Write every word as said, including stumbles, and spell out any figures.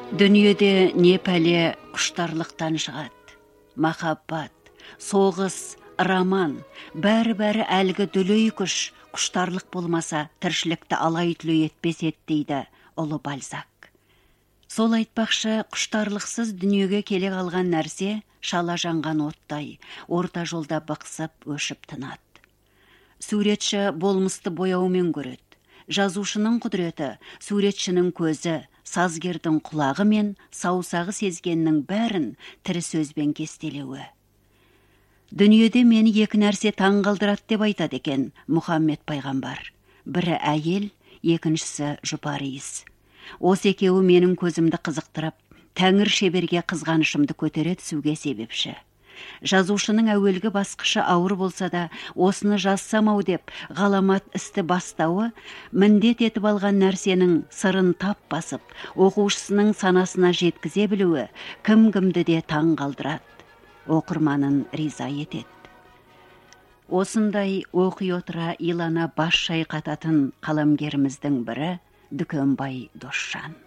Дүниеде не пәле құштарлықтан шығады. Махаббат, соғыс, роман, бәрі-бәрі әлгі дүлей күш, құштарлық болмаса, тіршілікті алай-түлей етпес еді дейді ұлы Бальзак. Сол айтпақшы, құштарлықсыз дүниеге келе қалған нәрсе шала жанған оттай, орта жолда бықсып, өшіп тынады. Суретші болмысты бояумен көреді. Жазушының құдіреті, суретшінің көзі, сазгердің құлағы мен саусағы сезгеннің бәрін тірі сөзбен кестелеуі. Дүниеде мені екі нәрсе таңғалдырады деп айтады екен Мұхаммед пайғамбар. Бірі әйел, екіншісі жұпар иіс. Осы екеуі менің көзімді қызықтырып, тәңір шеберге қызғанышымды көтере түсуге себепші. Жазушының әуелгі басқышы ауыр болса да, осыны жазсам-ау деп ғаламат істі бастауы, міндет етіп алған нәрсенің сырын тап басып, оқушысының санасына жеткізе білуі кім-кімді де таң қалдырады, оқырманын риза етеді. Осындай оқи отыра илана бас шайқататын қаламгеріміздің бірі Дүкенбай Досжан.